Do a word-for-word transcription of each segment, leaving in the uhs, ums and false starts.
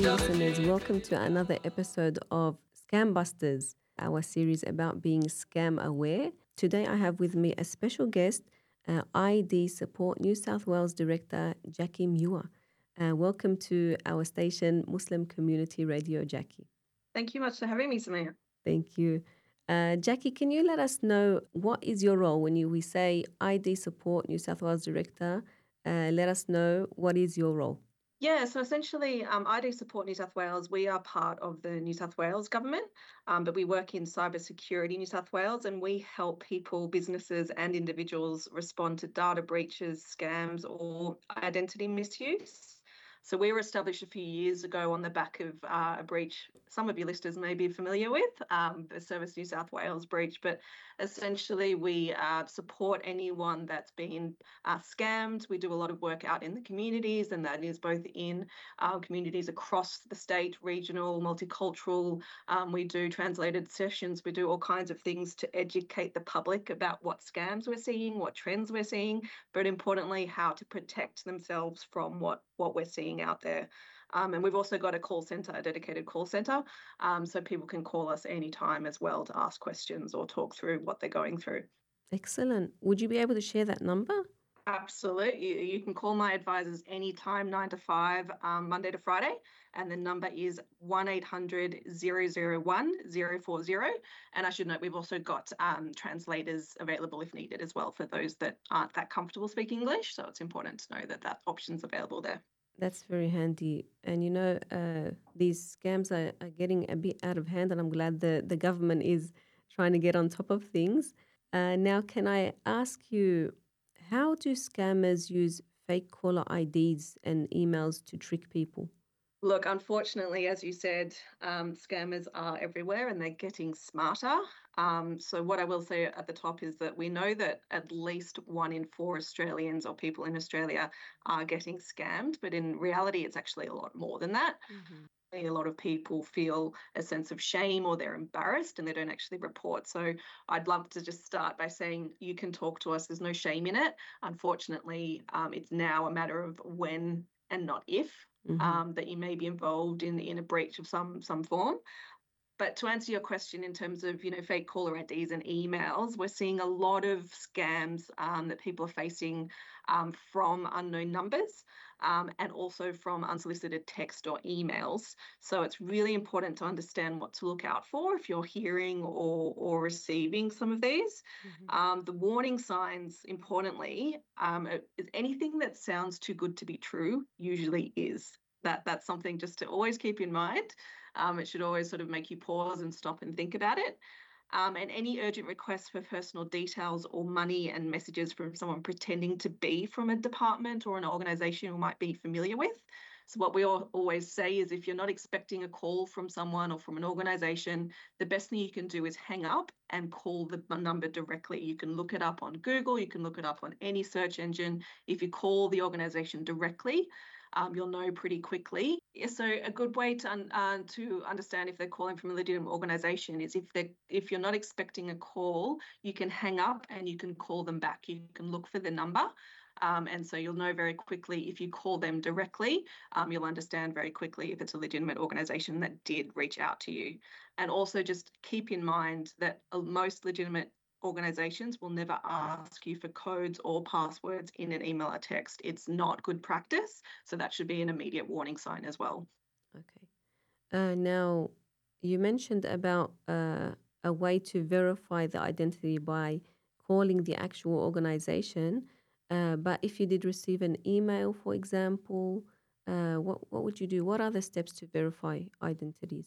listeners, welcome to another episode of Scam Busters, our series about being scam aware. Today I have with me a special guest, uh, I D Support New South Wales Director Jackie Muir. Uh, welcome to our station, Muslim Community Radio, Jackie. Thank you much for having me, Samia. Thank you. Uh, Jackie, can you let us know what is your role when you we say I D Support New South Wales Director? Uh, let us know what is your role. Yeah, so essentially, um, I D Support New South Wales. We are part of the New South Wales government, um, but we work in cybersecurity New South Wales, and we help people, businesses and individuals respond to data breaches, scams or identity misuse. So we were established a few years ago on the back of uh, a breach some of your listeners may be familiar with, um, the Service New South Wales breach, but essentially we uh, support anyone that's been uh, scammed. We do a lot of work out in the communities, and that is both in uh, communities across the state, regional, multicultural. Um, we do translated sessions. We do all kinds of things to educate the public about what scams we're seeing, what trends we're seeing, but importantly, how to protect themselves from what, what we're seeing out there. Um, and we've also got a call centre, a dedicated call centre, um, so people can call us anytime as well to ask questions or talk through what they're going through. Excellent. Would you be able to share that number? Absolutely. You can call my advisors anytime, nine to five, um, Monday to Friday. And the number is one eight hundred, zero zero one, zero four zero. And I should note, we've also got um, translators available if needed as well for those that aren't that comfortable speaking English. So it's important to know that that option's available there. That's very handy. And, you know, uh, these scams are, are getting a bit out of hand, and I'm glad the, the government is trying to get on top of things. Uh, now, can I ask you, how do scammers use fake caller I Ds and emails to trick people? Look, unfortunately, as you said, um, scammers are everywhere and they're getting smarter. Um, so what I will say at the top is that we know that at least one in four Australians or people in Australia are getting scammed, but in reality, it's actually a lot more than that. Mm-hmm. A lot of people feel a sense of shame or they're embarrassed and they don't actually report. So I'd love to just start by saying you can talk to us. There's no shame in it. Unfortunately, um, it's now a matter of when and not if. Mm-hmm. Um, that you may be involved in in a breach of some some form. But to answer your question in terms of, you know, fake caller I Ds and emails, we're seeing a lot of scams um, that people are facing um, from unknown numbers um, and also from unsolicited text or emails. So it's really important to understand what to look out for if you're hearing or, or receiving some of these. Mm-hmm. Um, the warning signs, importantly, um, is anything that sounds too good to be true usually is. That, that's something just to always keep in mind. Um, it should always sort of make you pause and stop and think about it. Um, and any urgent requests for personal details or money and messages from someone pretending to be from a department or an organisation you might be familiar with. So what we all always say is if you're not expecting a call from someone or from an organisation, the best thing you can do is hang up and call the number directly. You can look it up on Google, you can look it up on any search engine. If you call the organisation directly, Um, you'll know pretty quickly. So a good way to un, uh, to understand if they're calling from a legitimate organisation is if they if you're not expecting a call, you can hang up and you can call them back. You can look for the number, um, and so you'll know very quickly if you call them directly. Um, you'll understand very quickly if it's a legitimate organisation that did reach out to you. And also just keep in mind that most legitimate organisations will never ask you for codes or passwords in an email or text. It's not good practice. So that should be an immediate warning sign as well. Okay. Uh, now, you mentioned about uh, a way to verify the identity by calling the actual organisation. Uh, but if you did receive an email, for example, uh, what, what would you do? What are the steps to verify identities?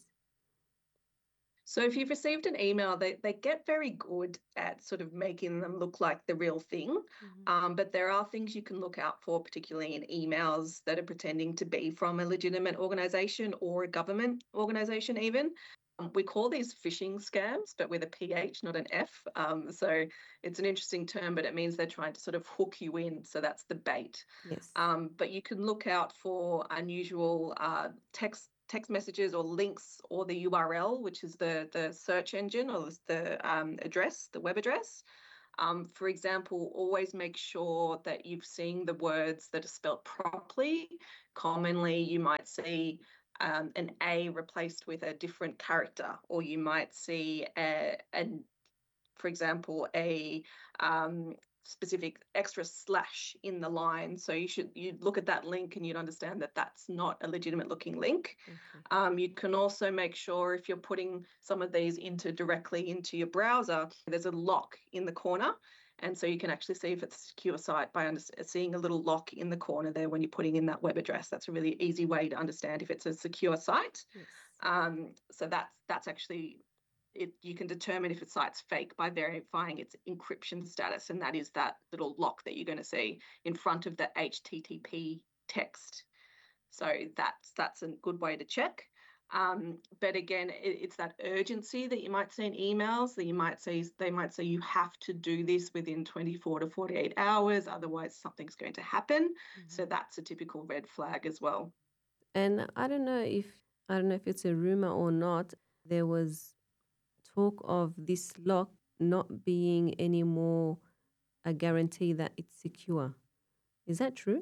So if you've received an email, they, they get very good at sort of making them look like the real thing. Mm-hmm. Um, but there are things you can look out for, particularly in emails that are pretending to be from a legitimate organisation or a government organisation even. Um, we call these phishing scams, but with a P H, not an F. Um, so it's an interesting term, but it means they're trying to sort of hook you in. So that's the bait. Yes. Um, but you can look out for unusual uh, text text messages or links or the U R L, which is the, the search engine or the um, address, the web address. Um, for example, always make sure that you've seen the words that are spelt properly. Commonly, you might see um, an A replaced with a different character, or you might see a, a for example, a um, specific extra slash in the line. So you should you'd look at that link and you'd understand that that's not a legitimate looking link. Okay. Um, you can also make sure if you're putting some of these into directly into your browser, there's a lock in the corner. And so you can actually see if it's a secure site by under- seeing a little lock in the corner there when you're putting in that web address. That's a really easy way to understand if it's a secure site. Yes. Um, so that's that's actually it, you can determine if a site's fake by verifying its encryption status, and that is that little lock that you're going to see in front of the H T T P text. So that's that's a good way to check. Um, but again, it, it's that urgency that you might see in emails that you might see. They might say you have to do this within twenty-four to forty-eight hours, otherwise something's going to happen. Mm-hmm. So that's a typical red flag as well. And I don't know if I don't know if it's a rumor or not. There was talk of this lock not being any more a guarantee that it's secure. Is that true?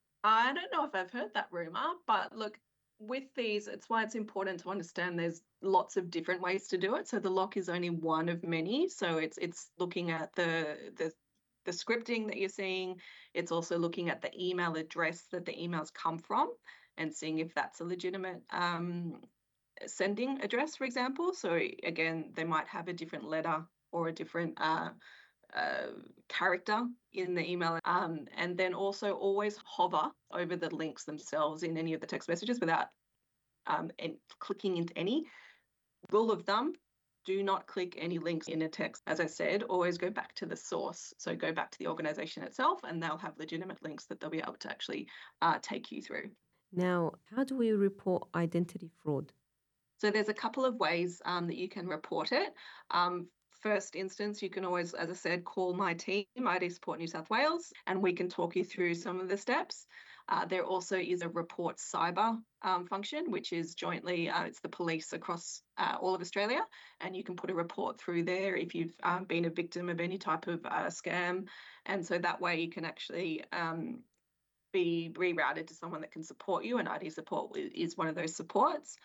I don't know if I've heard that rumor, but look, with these, it's why it's important to understand there's lots of different ways to do it. So the lock is only one of many. So it's it's looking at the the the scripting that you're seeing. It's also looking at the email address that the emails come from and seeing if that's a legitimate um, sending address, for example. So again, they might have a different letter or a different uh, uh, character in the email. Um, and then also always hover over the links themselves in any of the text messages without um, and clicking into any. Rule of thumb, do not click any links in a text. As I said, always go back to the source. So go back to the organization itself and they'll have legitimate links that they'll be able to actually uh, take you through. Now, how do we report identity fraud? So there's a couple of ways um, that you can report it. Um, first instance, you can always, as I said, call my team, I D Support New South Wales, and we can talk you through some of the steps. Uh, there also is a report cyber um, function, which is jointly, uh, it's the police across uh, all of Australia, and you can put a report through there if you've um, been a victim of any type of uh, scam. And so that way you can actually um, be rerouted to someone that can support you, and I D Support is one of those supports.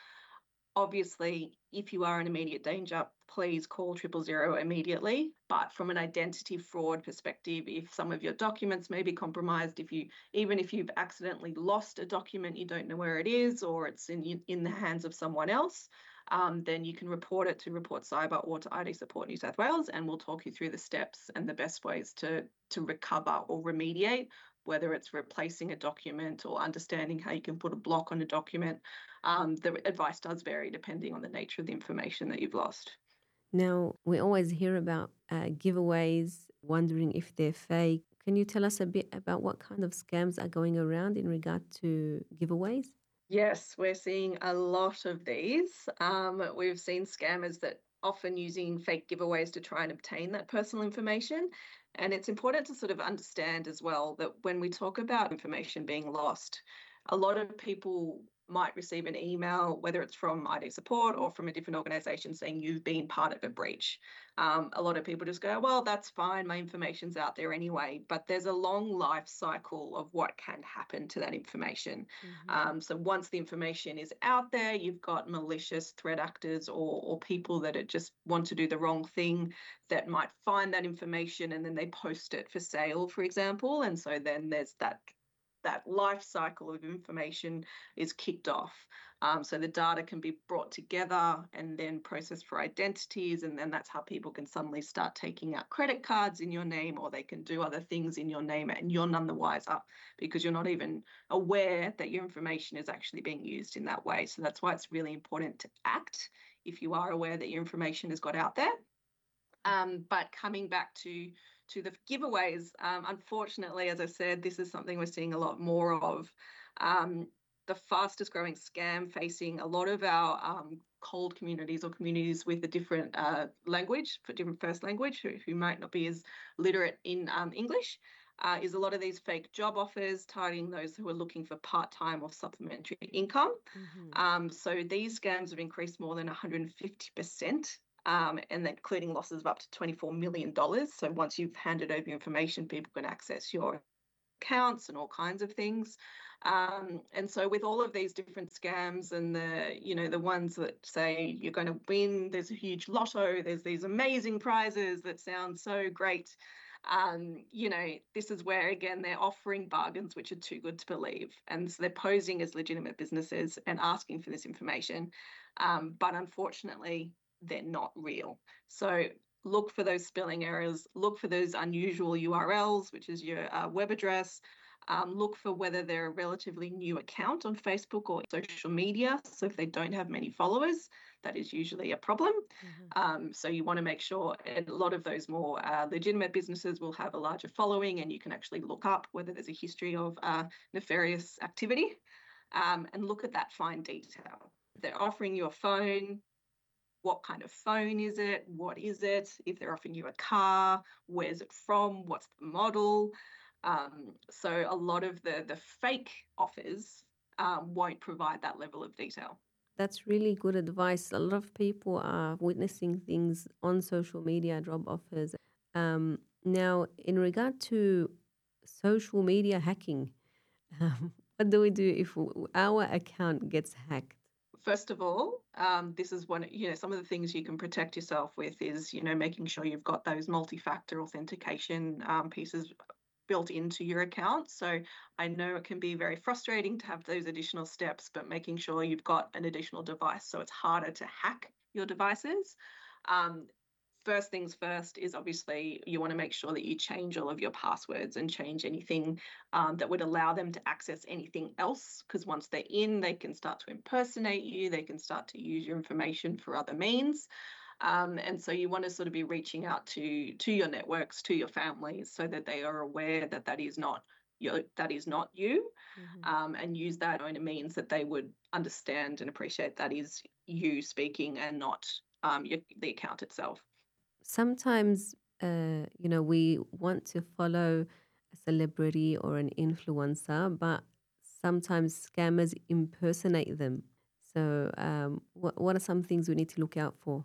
Obviously, if you are in immediate danger, please call triple zero immediately. But from an identity fraud perspective, if some of your documents may be compromised, if you even if you've accidentally lost a document, you don't know where it is, or it's in in the hands of someone else, um, then you can report it to Report Cyber or to I D Support New South Wales, and we'll talk you through the steps and the best ways to to recover or remediate, whether it's replacing a document or understanding how you can put a block on a document. Um, the advice does vary depending on the nature of the information that you've lost. Now, we always hear about uh, giveaways, wondering if they're fake. Can you tell us a bit about what kind of scams are going around in regard to giveaways? Yes, we're seeing a lot of these. Um, we've seen scammers that often using fake giveaways to try and obtain that personal information. And it's important to sort of understand as well that when we talk about information being lost, a lot of people might receive an email, whether it's from I D Support or from a different organisation, saying you've been part of a breach. Um, a lot of people just go, well, that's fine, my information's out there anyway. But there's a long life cycle of what can happen to that information. Mm-hmm. Um, so once the information is out there, you've got malicious threat actors or, or people that are just want to do the wrong thing that might find that information and then they post it for sale, for example. And so then there's that that life cycle of information is kicked off. Um, so the data can be brought together and then processed for identities, and then that's how people can suddenly start taking out credit cards in your name, or they can do other things in your name and you're none the wiser because you're not even aware that your information is actually being used in that way. So that's why it's really important to act if you are aware that your information has got out there. Um, but coming back to to the giveaways, um, unfortunately, as I said, this is something we're seeing a lot more of. Um, the fastest growing scam facing a lot of our um, cold communities or communities with a different uh, language, for different first language, who, who might not be as literate in um, English, uh, is a lot of these fake job offers targeting those who are looking for part-time or supplementary income. Mm-hmm. Um, so these scams have increased more than one hundred fifty percent. Um, and then including losses of up to twenty-four million dollars. So once you've handed over your information, people can access your accounts and all kinds of things. Um, and so with all of these different scams and the, you know, the ones that say you're going to win, there's a huge lotto, there's these amazing prizes that sound so great. Um, you know, this is where, again, they're offering bargains which are too good to believe. And so they're posing as legitimate businesses and asking for this information. Um, but unfortunately, they're not real. So look for those spelling errors, look for those unusual U R Ls, which is your uh, web address. Um, look for whether they're a relatively new account on Facebook or social media. So if they don't have many followers, that is usually a problem. Mhm. Um, so you want to make sure, and a lot of those more uh, legitimate businesses will have a larger following, and you can actually look up whether there's a history of uh, nefarious activity, um, and look at that fine detail. They're offering you a phone. What kind of phone is it? What is it? If they're offering you a car, where's it from? What's the model? Um, so a lot of the the fake offers um, won't provide that level of detail. That's really good advice. A lot of people are witnessing things on social media, job offers. Um, now, in regard to social media hacking, um, what do we do if w- our account gets hacked? First of all, um, this is one, you know, some of the things you can protect yourself with is, you know, making sure you've got those multi-factor authentication um, pieces built into your account. So I know it can be very frustrating to have those additional steps, but making sure you've got an additional device so it's harder to hack your devices. Um, First things first is obviously you want to make sure that you change all of your passwords and change anything um, that would allow them to access anything else. Because once they're in, they can start to impersonate you, they can start to use your information for other means. Um, and so you want to sort of be reaching out to to your networks, to your families, so that they are aware that that is not your that is not you, Mhm. um, and use that in a means that they would understand and appreciate that is you speaking and not um, your, the account itself. Sometimes, uh, you know, we want to follow a celebrity or an influencer, but sometimes scammers impersonate them. So, um, what what are some things we need to look out for?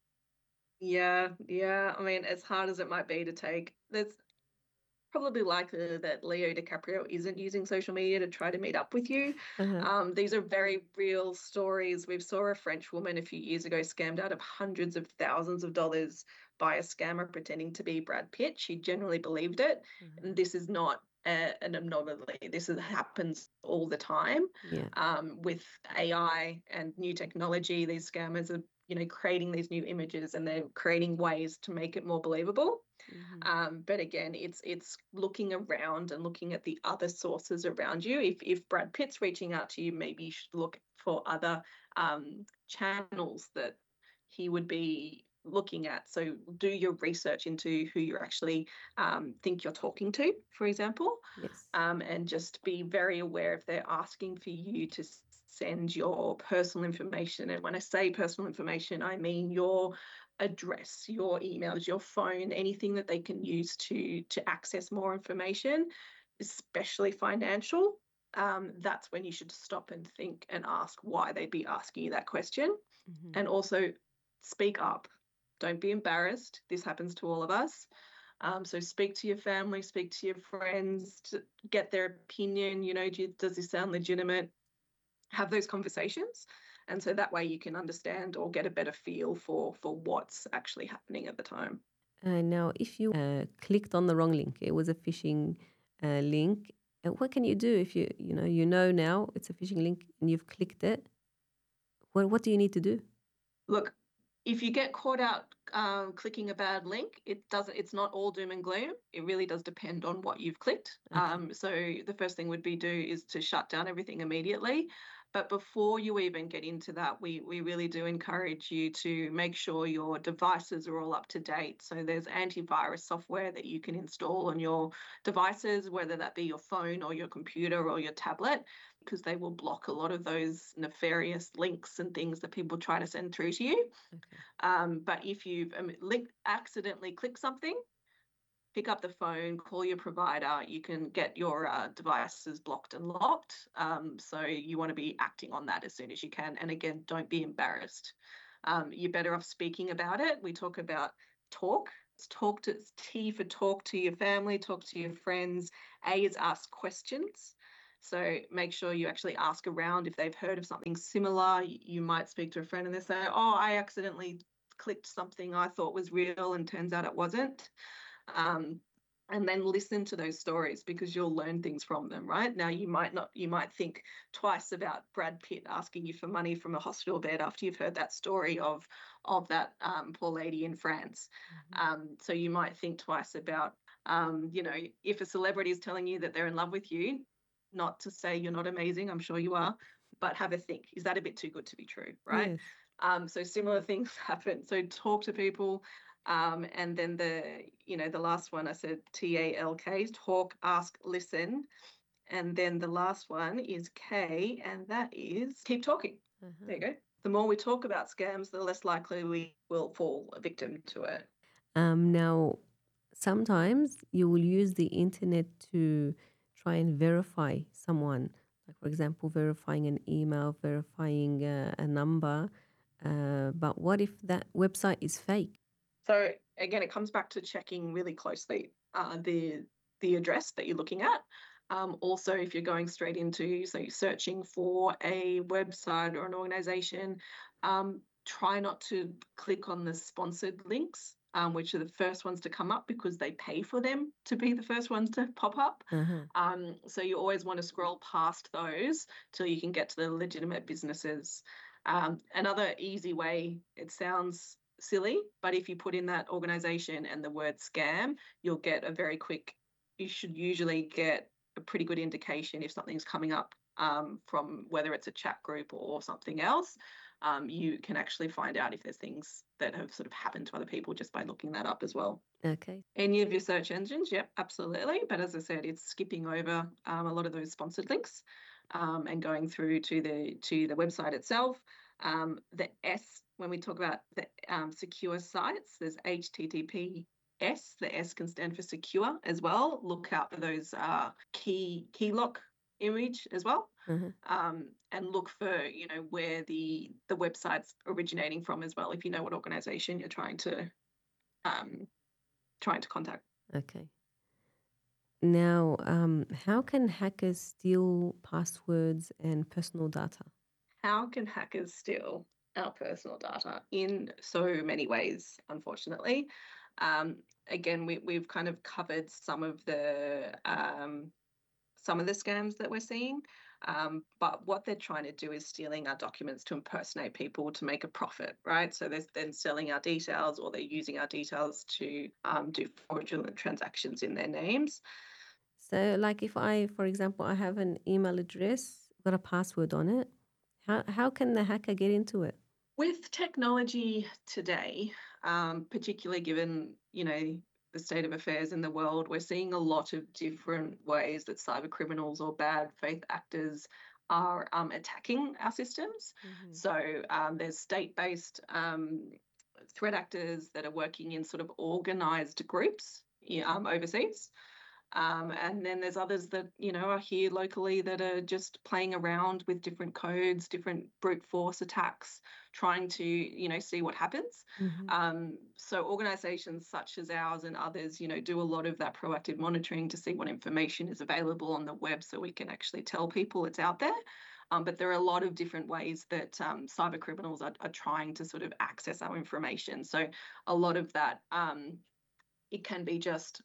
Yeah, yeah. I mean, as hard as it might be to take, there's probably likely that Leo DiCaprio isn't using social media to try to meet up with you. Uh-huh. Um, these are very real stories. We saw a French woman a few years ago scammed out of hundreds of thousands of dollars by a scammer pretending to be Brad Pitt. She generally believed it. Uh-huh. And this is not a, an anomaly. This is, happens all the time. Yeah. Um, with A I and new technology, these scammers are, you know, creating these new images and they're creating ways to make it more believable. Hmm. Um, but again, it's it's looking around and looking at the other sources around you. If if Brad Pitt's reaching out to you, maybe you should look for other um, channels that he would be looking at. So do your research into who you actually um, think you're talking to, for example, Yes. um, and just be very aware if they're asking for you to send your personal information. And when I say personal information, I mean your address, your emails, your phone, anything that they can use to to access more information, especially financial. Um, that's when you should stop and think and ask why they'd be asking you that question. Hmm. And also speak up. Don't be embarrassed. This happens to all of us. Um, so speak to your family, speak to your friends, to get their opinion. You know, do, does this sound legitimate? Have those conversations, and so that way you can understand or get a better feel for for what's actually happening at the time. Uh, now, if you uh, clicked on the wrong link, it was a phishing uh, link. Uh, what can you do if you you know you know now it's a phishing link and you've clicked it? What what do you need to do? Look, if you get caught out um, clicking a bad link, it doesn't. It's not all doom and gloom. It really does depend on what you've clicked. Okay. Um, so the first thing would be do is to shut down everything immediately. But before you even get into that, we we really do encourage you to make sure your devices are all up to date. So there's antivirus software that you can install on your devices, whether that be your phone or your computer or your tablet, because they will block a lot of those nefarious links and things that people try to send through to you. Okay. Um, but if you've um, link, accidentally clicked something, pick up the phone, call your provider. You can get your uh, devices blocked and locked. Um, so you want to be acting on that as soon as you can. And again, don't be embarrassed. Um, you're better off speaking about it. We talk about talk. It's talk to it's T for talk to your family, talk to your friends. A is ask questions. So make sure you actually ask around if they've heard of something similar. You might speak to a friend and they say, oh, I accidentally clicked something I thought was real and turns out it wasn't. Um, and then listen to those stories because you'll learn things from them, right? Now you might not, you might think twice about Brad Pitt asking you for money from a hospital bed after you've heard that story of of that um, poor lady in France. Mm-hmm. Um, so you might think twice about, um, you know, if a celebrity is telling you that they're in love with you, not to say you're not amazing, I'm sure you are, but have a think. Is that a bit too good to be true, right? Yes. Um, so similar things happen. So talk to people. Um, and then the, you know, the last one I said T A L K, talk, ask, listen. And then the last one is K, and that is keep talking. There you Uh-huh. go. The more we talk about scams, the less likely we will fall a victim to it. Um, now, sometimes you will use the internet to try and verify someone. Like, for example, verifying an email, verifying uh, a number. Uh, but what if that website is fake? So again, it comes back to checking really closely uh, the the address that you're looking at. Um, also, if you're going straight into, so you're searching for a website or an organization, um, try not to click on the sponsored links, um, which are the first ones to come up because they pay for them to be the first ones to pop up. Uh-huh. Um, so you always want to scroll past those till you can get to the legitimate businesses. Um, another easy way, it sounds silly, but if you put in that organization and the word scam, you'll get a very quick, you should usually get a pretty good indication if something's coming up um, from whether it's a chat group or something else. Um, you can actually find out if there's things that have sort of happened to other people just by looking that up as well. Okay. Any of your search engines, yep, absolutely. But as I said, it's skipping over um, a lot of those sponsored links um, and going through to the to the website itself. Um, the S, when we talk about the um, secure sites, there's H T T P S. The S can stand for secure as well. Look out for those uh, key key lock image as well. Uh-huh. Um, and look for, you know, where the the website's originating from as well, if you know what organization you're trying to um, trying to contact. Okay. Now, um, how can hackers steal passwords and personal data? How can hackers steal our personal data? In so many ways, unfortunately. Um, again, we, we've kind of covered some of the um, some of the scams that we're seeing, um, but what they're trying to do is stealing our documents to impersonate people to make a profit, right? So they're then selling our details, or they're using our details to um, do fraudulent transactions in their names. So, like if I, for example, I have an email address, got a password on it, how how can the hacker get into it? With technology today, um, particularly given, you know, the state of affairs in the world, we're seeing a lot of different ways that cyber criminals or bad faith actors are um, attacking our systems. Mm-hmm. So um, there's state-based um, threat actors that are working in sort of organised groups yeah, um, overseas. Um, and then there's others that, you know, are here locally that are just playing around with different codes, different brute force attacks, trying to, you know, see what happens. Mm-hmm. Um, so organisations such as ours and others, you know, do a lot of that proactive monitoring to see what information is available on the web so we can actually tell people it's out there. Um, but there are a lot of different ways that um, cyber criminals are, are trying to sort of access our information. So a lot of that, um, it can be just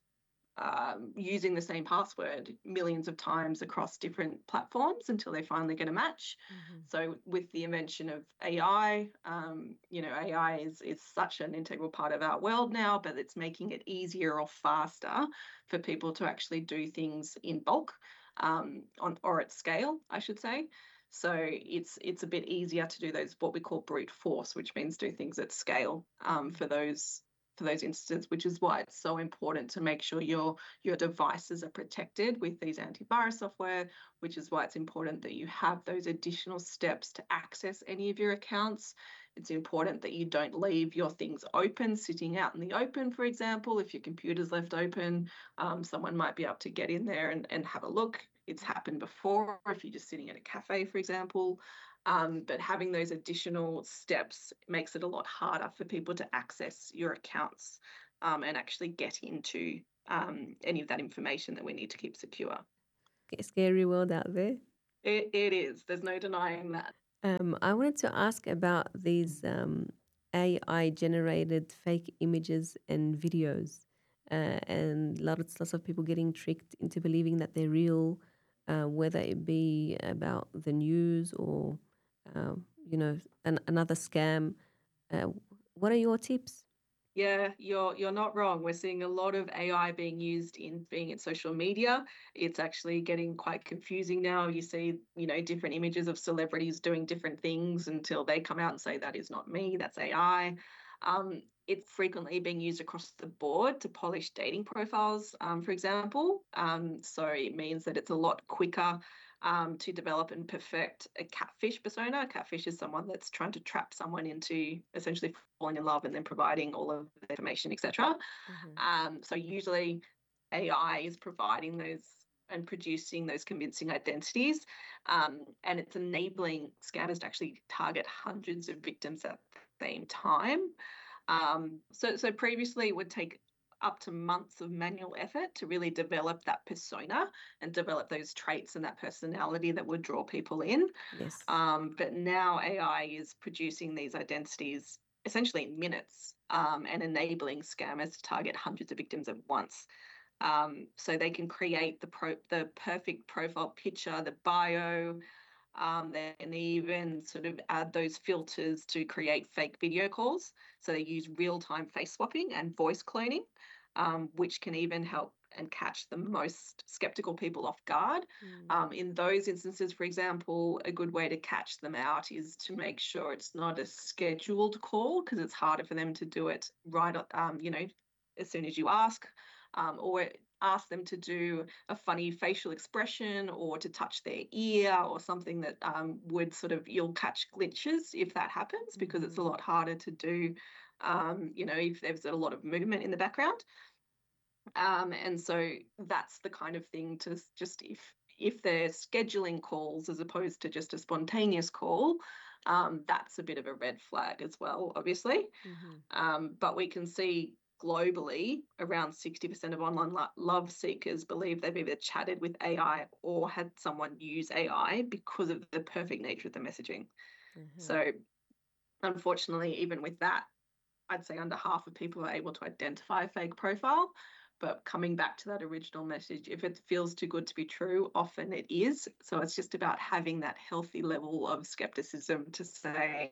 um, using the same password millions of times across different platforms until they finally get a match. Mm-hmm. So with the invention of A I, um, you know, A I is, is such an integral part of our world now, but it's making it easier or faster for people to actually do things in bulk um, on or at scale, I should say. So it's it's a bit easier to do those what we call brute force, which means do things at scale um, for those for those instances, which is why it's so important to make sure your your devices are protected with these antivirus software, which is why it's important that you have those additional steps to access any of your accounts. It's important that you don't leave your things open, sitting out in the open, for example. If your computer's left open, um, someone might be able to get in there and, and have a look. It's happened before if you're just sitting at a cafe, for example. Um, but having those additional steps makes it a lot harder for people to access your accounts um, and actually get into um, any of that information that we need to keep secure. sc- scary world out there. It, it is. There's no denying that. Um, I wanted to ask about these um, A I generated fake images and videos, uh, and lots lots of people getting tricked into believing that they're real, uh, whether it be about the news or um, you know an, another scam. Uh, what are your tips? Yeah, you're you're not wrong. We're seeing a lot of A I being used in being in social media. It's actually getting quite confusing now. You see, you know, different images of celebrities doing different things until they come out and say that is not me, that's A I. Um, it's frequently being used across the board to polish dating profiles, um, for example. Um, so it means that it's a lot quicker um, to develop and perfect a catfish persona. A catfish is someone that's trying to trap someone into essentially falling in love and then providing all of the information, et cetera. Hmm. Um, so usually A I is providing those and producing those convincing identities, um, and it's enabling scammers to actually target hundreds of victims at the same time. Um, so, so previously it would take up to months of manual effort to really develop that persona and develop those traits and that personality that would draw people in. Yes. Um, but now A I is producing these identities essentially in minutes, um, and enabling scammers to target hundreds of victims at once. Um, so they can create the pro- the perfect profile picture, the bio, um, they can even sort of add those filters to create fake video calls. So they use real time face swapping and voice cloning, um, which can even help and catch the most skeptical people off guard. Mm. Um, in those instances, for example, a good way to catch them out is to make sure it's not a scheduled call, because it's harder for them to do it right, um, you know, as soon as you ask, um, or ask them to do a funny facial expression or to touch their ear or something that um, would sort of, you'll catch glitches if that happens, because it's a Hmm. lot harder to do, um, you know, if there's a lot of movement in the background. Um, and so that's the kind of thing to just, if if they're scheduling calls as opposed to just a spontaneous call, um, that's a bit of a red flag as well, obviously. Hmm. Um, but we can see globally around sixty percent of online lo- love seekers believe they've either chatted with A I or had someone use A I because of the perfect nature of the messaging. Hmm. So, unfortunately, even with that, I'd say under half of people are able to identify a fake profile. But coming back to that original message, if it feels too good to be true, often it is. So it's just about having that healthy level of skepticism to say,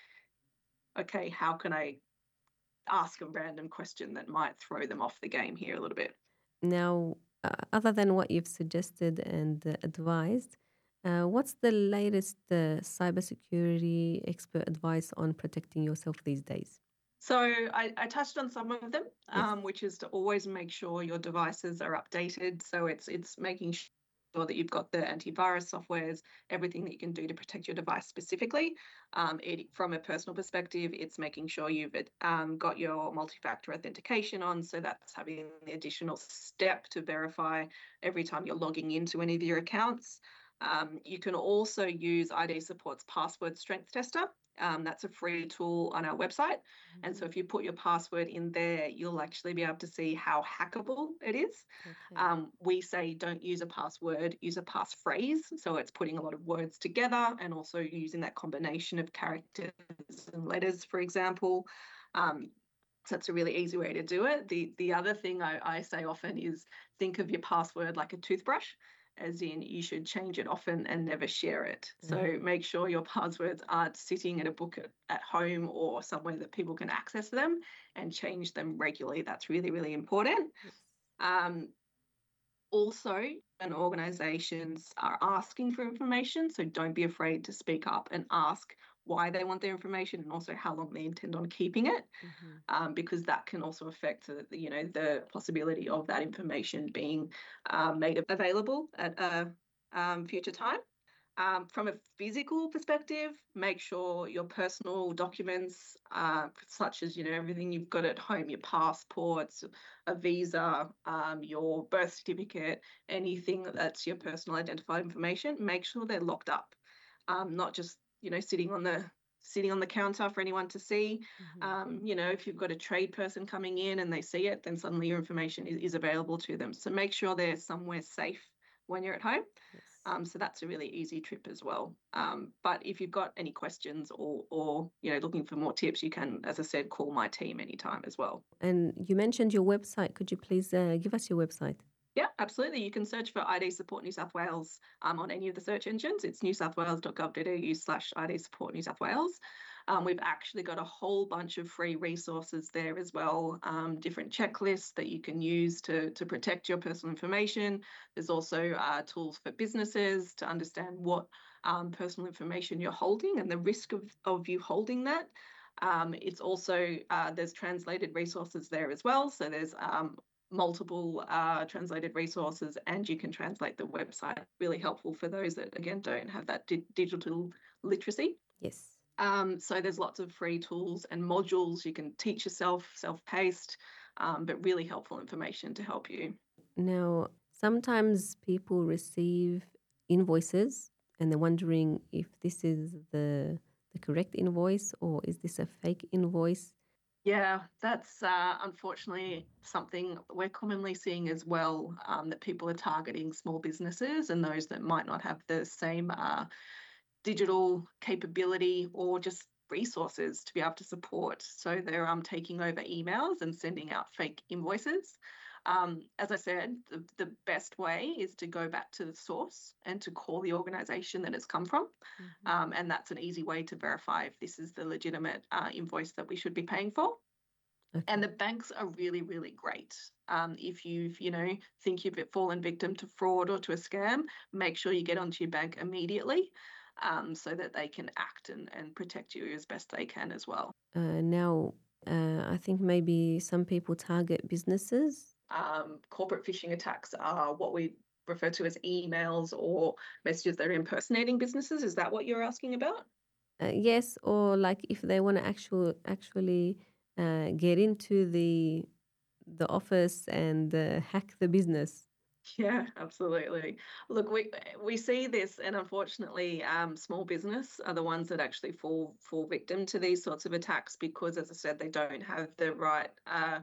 okay, how can I ask a random question that might throw them off the game here a little bit? Now, uh, other than what you've suggested and uh, advised, uh, what's the latest uh, cybersecurity expert advice on protecting yourself these days? So I, I touched on some of them, Yes. um, which is to always make sure your devices are updated. So it's it's making sure that you've got the antivirus softwares, everything that you can do to protect your device specifically. Um, it, from a personal perspective, it's making sure you've um, got your multi-factor authentication on. So that's having the additional step to verify every time you're logging into any of your accounts. Um, you can also use I D Support's password strength tester. Um, that's a free tool on our website. And so Hmm. if you put your password in there, you'll actually be able to see how hackable it is. Okay. Um, we say don't use a password, use a passphrase. So it's putting a lot of words together and also using that combination of characters and letters, for example. Um, so that's a really easy way to do it. The the other thing I, I say often is think of your password like a toothbrush, as in you should change it often and never share it. Uh-huh. So make sure your passwords aren't sitting in a book at, at home or somewhere that people can access them, and change them regularly. That's really, really important. Yes. Um, Also, when organizations are asking for information, so don't be afraid to speak up and ask why they want their information and also how long they intend on keeping it, Hmm. um, because that can also affect the, you know, the possibility of that information being um, made available at a um, future time. Um, from a physical perspective, make sure your personal documents, uh, such as, you know, everything you've got at home, your passports, a visa, um, your birth certificate, anything that's your personal identified information, make sure they're locked up, um, not just, you know, sitting on the sitting on the counter for anyone to see. Hmm. Um, you know, if you've got a trade person coming in and they see it, then suddenly your information is, is available to them. So make sure they're somewhere safe when you're at home. Yes. Um, so that's a really easy trip as well. Um, but if you've got any questions or, or, you know, looking for more tips, you can, as I said, call my team anytime as well. And you mentioned your website. Could you please uh, give us your website? Yeah, absolutely. You can search for I D Support New South Wales um, on any of the search engines. It's newsouthwales.gov.au slash I D Support New South Wales. Um, we've actually got a whole bunch of free resources there as well, um, different checklists that you can use to, to protect your personal information. There's also uh, tools for businesses to understand what um, personal information you're holding and the risk of, of you holding that. Um, it's also, uh, there's translated resources there as well. So there's um, multiple uh, translated resources, and you can translate the website. Really helpful for those that, again, don't have that di- digital literacy. Yes. Um, so there's lots of free tools and modules you can teach yourself, self-paced, um, but really helpful information to help you. Now, sometimes people receive invoices and they're wondering if this is the the correct invoice or is this a fake invoice? Yeah, that's uh, unfortunately something we're commonly seeing as well, um, that people are targeting small businesses and those that might not have the same uh, digital capability or just resources to be able to support. So they're um, taking over emails and sending out fake invoices. Um, as I said, the, the best way is to go back to the source and to call the organisation that it's come from. Mhm. Um, and that's an easy way to verify if this is the legitimate uh, invoice that we should be paying for. And Okay. the banks are really, really great. Um, if you've, you know, think you've fallen victim to fraud or to a scam, make sure you get onto your bank immediately, um, so that they can act and, and protect you as best they can as well. Uh, now, uh, I think maybe some people target businesses. Um, corporate phishing attacks are what we refer to as emails or messages that are impersonating businesses. Is that what you're asking about? Uh, yes, or like if they want to actual actually uh, get into the the office and uh, hack the business. Yeah, absolutely. Look, we we see this, and unfortunately, um, small business are the ones that actually fall fall victim to these sorts of attacks because, as I said, they don't have the right, uh,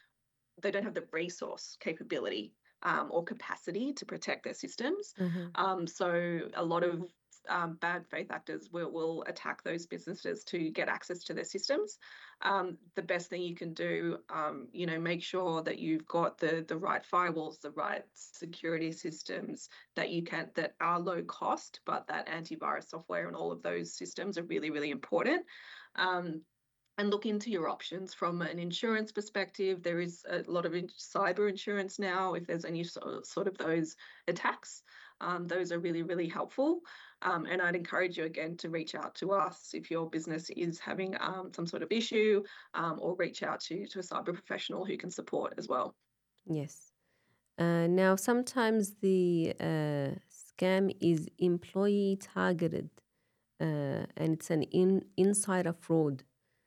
they don't have the resource capability um, or capacity to protect their systems. Uh-huh. Um, so a lot of um, bad faith actors will, will attack those businesses to get access to their systems. Um, the best thing you can do, um, you know, make sure that you've got the the right firewalls, the right security systems that you can that are low cost, but that antivirus software and all of those systems are really really important. Um, and look into your options from an insurance perspective. There is a lot of in- cyber insurance now. If there's any so, sort of those attacks, um, those are really, really helpful. Um, and I'd encourage you again to reach out to us if your business is having um, some sort of issue, um, or reach out to, to a cyber professional who can support as well. Yes. Uh, now, sometimes the uh, scam is employee targeted, uh, and it's an in, insider fraud.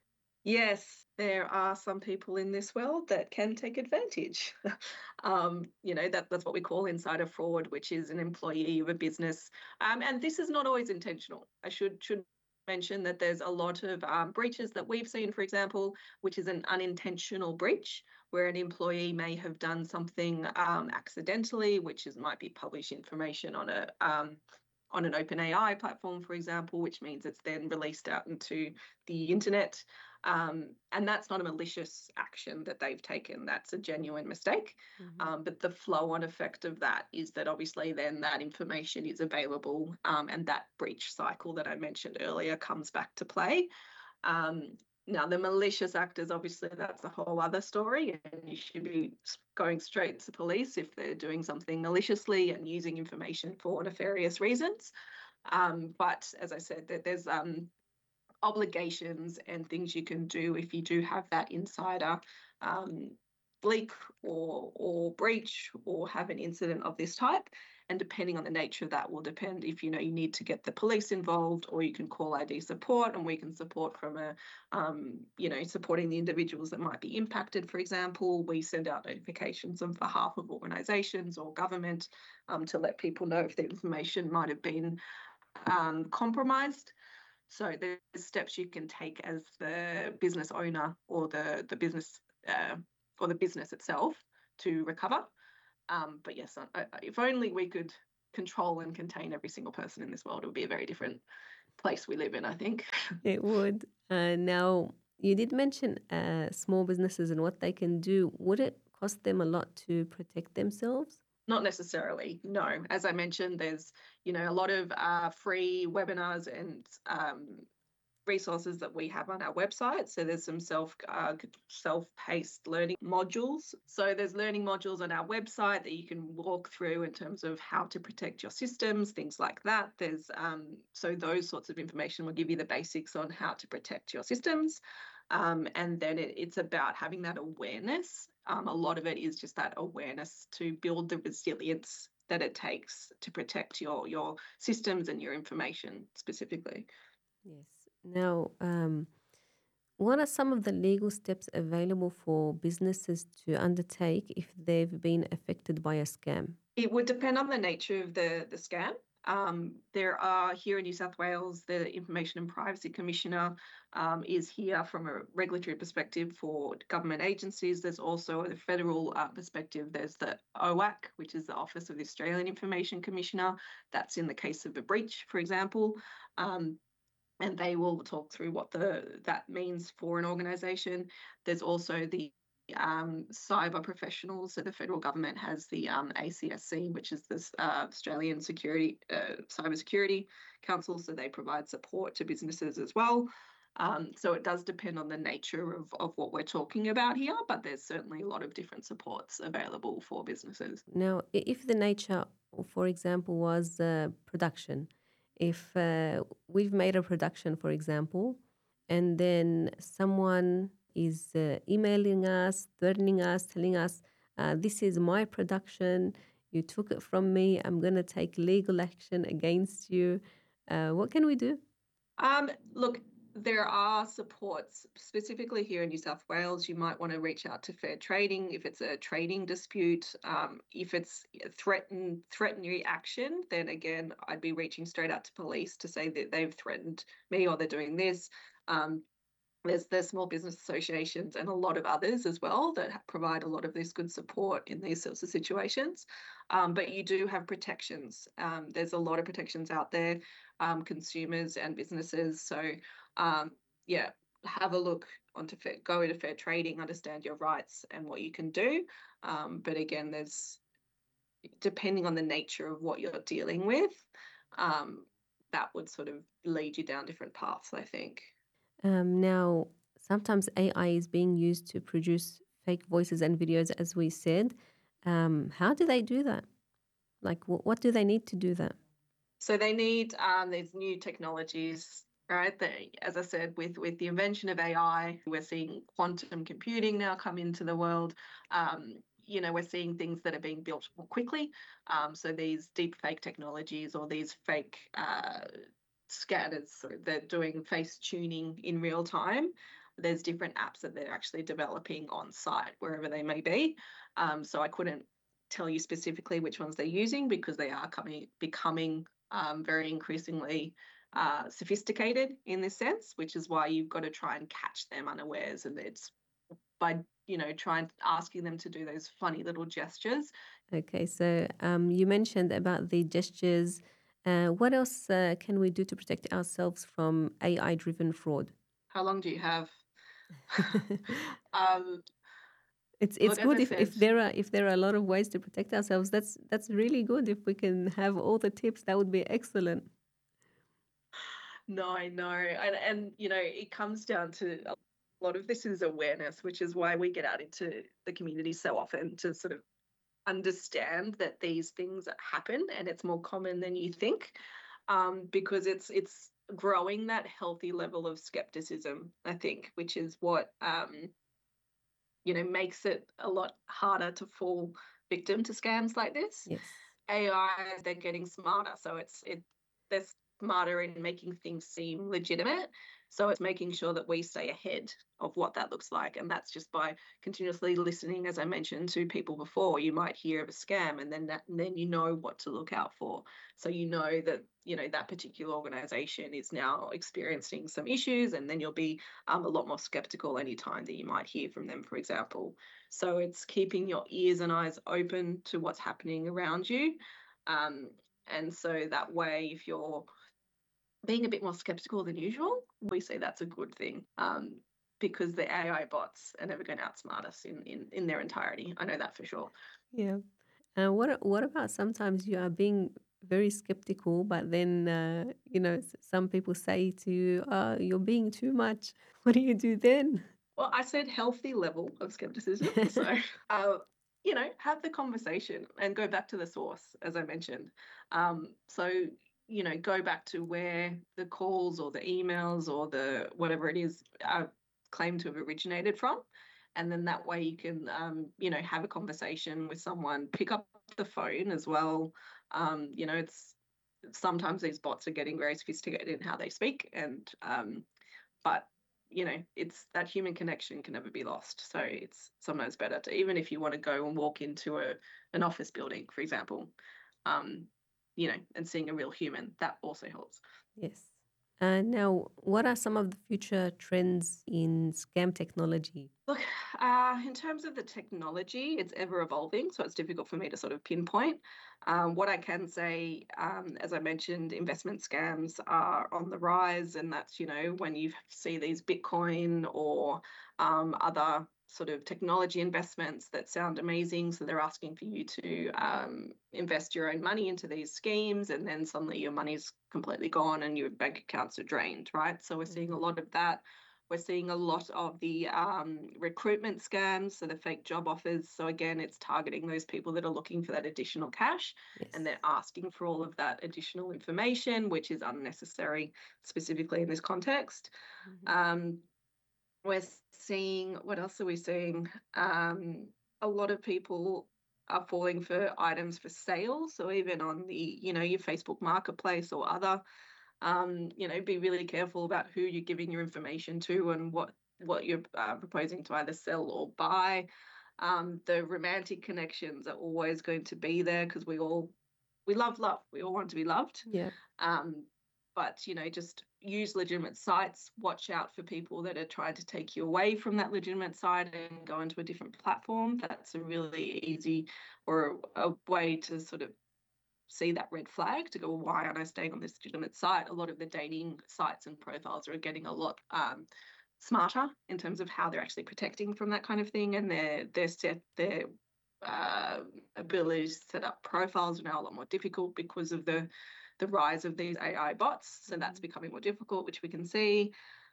Yes, there are some people in this world that can take advantage. um, you know, that, that's what we call insider fraud, which is an employee of a business. Um, and this is not always intentional. I should should mention that there's a lot of um, breaches that we've seen, for example, which is an unintentional breach where an employee may have done something um, accidentally, which is might be published information on a um, on an open A I platform, for example, which means it's then released out into the internet. Um, and that's not a malicious action that they've taken. That's a genuine mistake. Mhm. Um, but the flow on effect of that is that obviously then that information is available, um, and that breach cycle that I mentioned earlier comes back to play. Um, now, the malicious actors, obviously, that's a whole other story, and you should be going straight to police if they're doing something maliciously and using information for nefarious reasons. Um, but as I said, there's um, obligations and things you can do if you do have that insider um, leak or or breach or have an incident of this type. And depending on the nature of that will depend if you know you need to get the police involved, or you can call I D support and we can support from a um, you know supporting the individuals that might be impacted. For example, we send out notifications on behalf of organisations or government, um, to let people know if the information might have been um, compromised. So there's steps you can take as the business owner or the the business uh, or the business itself to recover. Um, but yes, I, I, if only we could control and contain every single person in this world, it would be a very different place we live in, I think. It would. Uh, now, you did mention uh, small businesses and what they can do. Would it cost them a lot to protect themselves? Not necessarily, no. As I mentioned, there's, you know, a lot of uh, free webinars and um, resources that we have on our website. So there's some self uh, self-paced learning modules. So there's learning modules on our website that you can walk through in terms of how to protect your systems, things like that. There's um, so those sorts of information will give you the basics on how to protect your systems. Um, and then it, it's about having that awareness. Um, a lot of it is just that awareness to build the resilience that it takes to protect your your systems and your information specifically. Yes. Now, um, what are some of the legal steps available for businesses to undertake if they've been affected by a scam? It would depend on the nature of the, the scam. Um, there are here in New South Wales, the Information and Privacy Commissioner um, is here from a regulatory perspective for government agencies. There's also the federal uh, perspective. There's the O A C, which is the Office of the Australian Information Commissioner. That's in the case of a breach, for example. Um, and they will talk through what the that means for an organisation. There's also the um, cyber professionals. So the federal government has the um, A C S C, which is the uh, Australian Security uh, Cyber Security Council. So they provide support to businesses as well. Um, so it does depend on the nature of, of what we're talking about here, but there's certainly a lot of different supports available for businesses. Now, i- if the nature, for example, was uh, production, if uh, we've made a production, for example, and then someone is uh, emailing us, threatening us, telling us, uh, this is my production, you took it from me, I'm going to take legal action against you. Uh, what can we do? Um, look, there are supports specifically here in New South Wales. You might want to reach out to Fair Trading if it's a trading dispute. Um, if it's threaten threatening action, then again, I'd be reaching straight out to police to say that they've threatened me or they're doing this. Um, there's the small business associations and a lot of others as well that provide a lot of this good support in these sorts of situations. Um, but you do have protections. Um, there's a lot of protections out there, um, consumers and businesses. So, um, yeah, have a look onto fair, go into Fair Trading, understand your rights and what you can do. Um, but again, there's depending on the nature of what you're dealing with, um, that would sort of lead you down different paths, I think. Um, now, sometimes A I is being used to produce fake voices and videos, as we said. Um, how do they do that? Like, wh- what do they need to do that? So they need um, these new technologies, right? They, as I said, with with the invention of A I, we're seeing quantum computing now come into the world. Um, you know, we're seeing things that are being built more quickly. Um, so these deep fake technologies or these fake uh, scanners, so they're doing face tuning in real time. There's different apps that they're actually developing on site wherever they may be. Um, so I couldn't tell you specifically which ones they're using because they are coming becoming um, very increasingly uh, sophisticated in this sense, which is why you've got to try and catch them unawares, and it's by you know trying asking them to do those funny little gestures. Okay, so um, you mentioned about the gestures. Uh, what else uh, can we do to protect ourselves from A I-driven fraud? How long do you have? um, It's it's look, as good I if, said, if there are if there are a lot of ways to protect ourselves. That's that's really good. If we can have all the tips, that would be excellent. no, I know, and and you know it comes down to a lot of this is awareness, which is why we get out into the community so often to sort of understand that these things happen and it's more common than you think, um, because it's it's growing that healthy level of skepticism, I think, which is what um, you know makes it a lot harder to fall victim to scams like this. Yes. A I, they're getting smarter, so it's it they're smarter in making things seem legitimate. So it's making sure that we stay ahead of what that looks like. And that's just by continuously listening, as I mentioned, to people before. You might hear of a scam, and then that, and then you know what to look out for. So you know that, you know, that particular organization is now experiencing some issues, and then you'll be um, a lot more skeptical any time that you might hear from them, for example. So it's keeping your ears and eyes open to what's happening around you. Um, and so that way, if you're being a bit more skeptical than usual, we say that's a good thing, um, because the A I bots are never going to outsmart us in, in, in their entirety. I know that for sure. Yeah. And what a- what about sometimes you are being very skeptical, but then uh, you know s- some people say to you, uh, "You're being too much." What do you do then? Well, I said healthy level of skepticism. So, uh, you know, have the conversation and go back to the source, as I mentioned. Um, so, you know, go back to where the calls or the emails or the whatever it is are claimed to have originated from. And then that way you can, um, you know, have a conversation with someone, pick up the phone as well. Um, you know, it's sometimes these bots are getting very sophisticated in how they speak, and um, but you know, it's that human connection can never be lost. So it's sometimes better to, even if you want to go and walk into a an office building, for example, um, you know, and seeing a real human, that also helps. Yes. And now, what are some of the future trends in scam technology? Look, uh, in terms of the technology, it's ever evolving, so it's difficult for me to sort of pinpoint. Um, what I can say, um, as I mentioned, investment scams are on the rise, and that's, you know, when you see these Bitcoin or um, other sort of technology investments that sound amazing. So they're asking for you to um, invest your own money into these schemes, and then suddenly your money's completely gone and your bank accounts are drained, right? So we're seeing a lot of that. We're seeing a lot of the um, recruitment scams, so the fake job offers. So again, it's targeting those people that are looking for that additional cash, Yes. and they're asking for all of that additional information, which is unnecessary, specifically in this context. Mhm. Um, we're seeing, what else are we seeing? Um, a lot of people are falling for items for sale. So even on the, you know, your Facebook Marketplace or other, um, you know, be really careful about who you're giving your information to and what what you're uh, proposing to either sell or buy. Um, the romantic connections are always going to be there because we all we love love. We all want to be loved. Yeah. Um, but you know, just use legitimate sites. Watch out for people that are trying to take you away from that legitimate site and go into a different platform. That's a really easy or a way to sort of see that red flag to go, well, why aren't I staying on this legitimate site? A lot of the dating sites and profiles are getting a lot um, smarter in terms of how they're actually protecting from that kind of thing, and their their set their uh, ability to set up profiles are now a lot more difficult because of the the rise of these A I bots. So that's becoming more difficult, which we can see.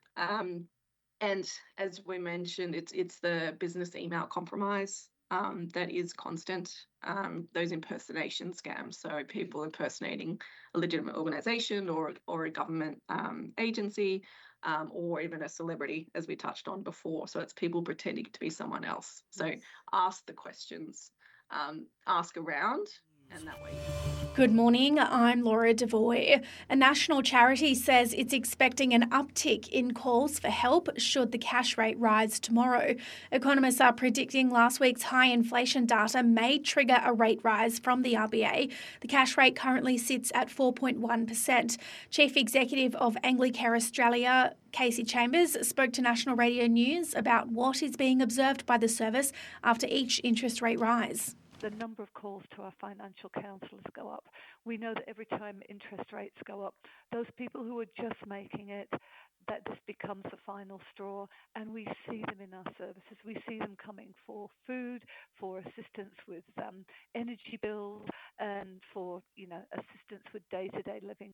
Um, and as we mentioned, it's it's the business email compromise um, that is constant. Um, those impersonation scams, so people impersonating a legitimate organisation or or a government um, agency, um, or even a celebrity, as we touched on before. So it's people pretending to be someone else. So Yes. ask the questions, um, ask around, and that way. Good morning, I'm Laura Devoy. A national charity says it's expecting an uptick in calls for help should the cash rate rise tomorrow. Economists are predicting last week's high inflation data may trigger a rate rise from the R B A. The cash rate currently sits at four point one percent. Chief Executive of Anglicare Australia, Casey Chambers, spoke to National Radio News about what is being observed by the service after each interest rate rise. The number of calls to our financial counsellors go up. We know that every time interest rates go up, those people who are just making it, that this becomes the final straw, and we see them in our services. We see them coming for food, for assistance with um, energy bills, and for, you know, assistance with day-to-day living.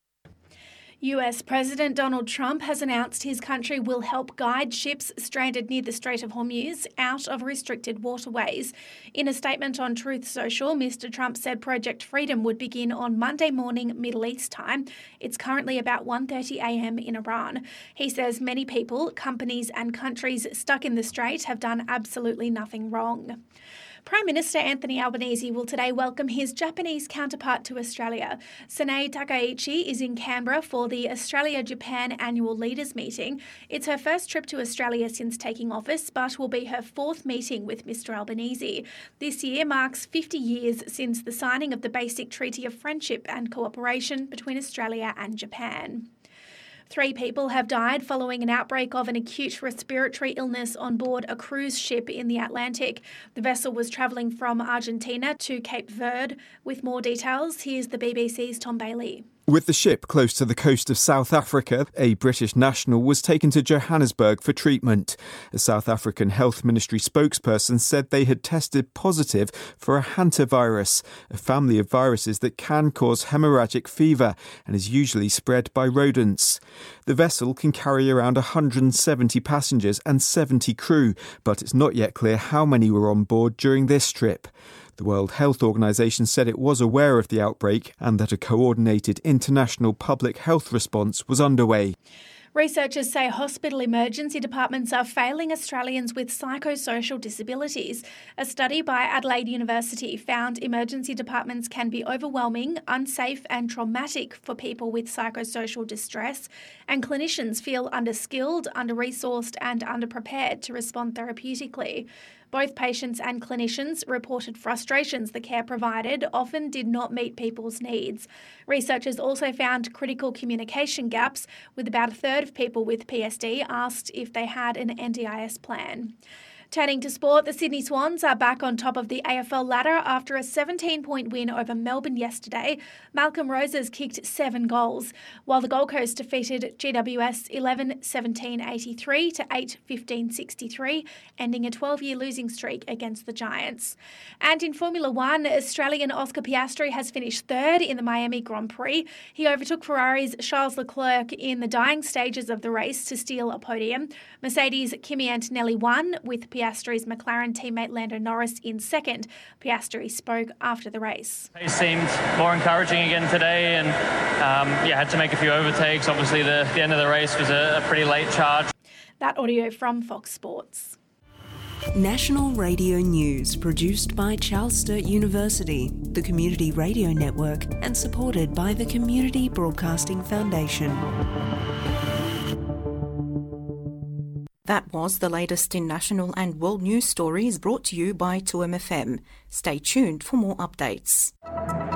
U S President Donald Trump has announced his country will help guide ships stranded near the Strait of Hormuz out of restricted waterways. In a statement on Truth Social, Mister Trump said Project Freedom would begin on Monday morning Middle East time. It's currently about one thirty a.m. in Iran. He says many people, companies and countries stuck in the strait have done absolutely nothing wrong. Prime Minister Anthony Albanese will today welcome his Japanese counterpart to Australia. Sanae Takaichi is in Canberra for the Australia-Japan Annual Leaders Meeting. It's her first trip to Australia since taking office, but will be her fourth meeting with Mister Albanese. This year marks fifty years since the signing of the Basic Treaty of Friendship and Cooperation between Australia and Japan. Three people have died following an outbreak of an acute respiratory illness on board a cruise ship in the Atlantic. The vessel was travelling from Argentina to Cape Verde. With more details, here's the B B C's Tom Bailey. With the ship close to the coast of South Africa, a British national was taken to Johannesburg for treatment. A South African Health Ministry spokesperson said they had tested positive for a hantavirus, a family of viruses that can cause hemorrhagic fever and is usually spread by rodents. The vessel can carry around one hundred seventy passengers and seventy crew, but it's not yet clear how many were on board during this trip. The World Health Organization said it was aware of the outbreak and that a coordinated international public health response was underway. Researchers say hospital emergency departments are failing Australians with psychosocial disabilities. A study by Adelaide University found emergency departments can be overwhelming, unsafe and traumatic for people with psychosocial distress, and clinicians feel underskilled, under-resourced and underprepared to respond therapeutically. Both patients and clinicians reported frustrations the care provided often did not meet people's needs. Researchers also found critical communication gaps, with about a third of people with P S D asked if they had an N D I S plan. Turning to sport, the Sydney Swans are back on top of the A F L ladder after a seventeen-point win over Melbourne yesterday. Malcolm Roses kicked seven goals, while the Gold Coast defeated G W S eleven seventeen eighty-three to eight fifteen sixty-three, ending a twelve-year losing streak against the Giants. And in Formula One, Australian Oscar Piastri has finished third in the Miami Grand Prix. He overtook Ferrari's Charles Leclerc in the dying stages of the race to steal a podium. Mercedes' Kimi Antonelli won, with Piastri's McLaren teammate Lando Norris in second. Piastri spoke after the race. Pace seemed more encouraging again today, and um, yeah, had to make a few overtakes. Obviously, the, the end of the race was a, a pretty late charge. That audio from Fox Sports. National Radio News, produced by Charles Sturt University, the Community Radio Network, and supported by the Community Broadcasting Foundation. That was the latest in national and world news stories brought to you by two M F M. Stay tuned for more updates.